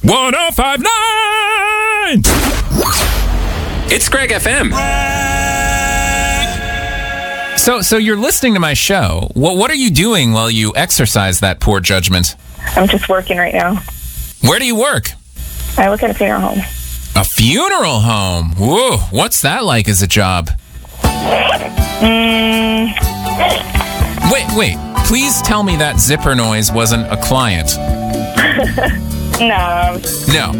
1059! It's Greg FM. So you're listening to my show. What are you doing while you exercise that poor judgment? I'm just working right now. Where do you work? I work at a funeral home. A funeral home? Whoa, what's that like as a job? Wait. Please tell me that zipper noise wasn't a client. No. No.